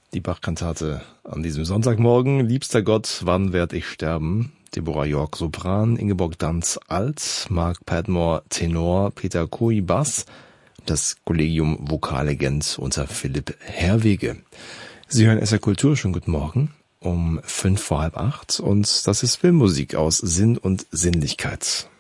Die Bach-Kantate an diesem Sonntagmorgen. Liebster Gott, wann werd ich sterben? Deborah York Sopran, Ingeborg Danz Alt, Mark Padmore Tenor, Peter Kohi Bass, das Kollegium Vokallegend unter Philipp Herwege. Sie hören SR Kultur, schönen guten Morgen, um 7:05 und das ist Filmmusik aus Sinn und Sinnlichkeit.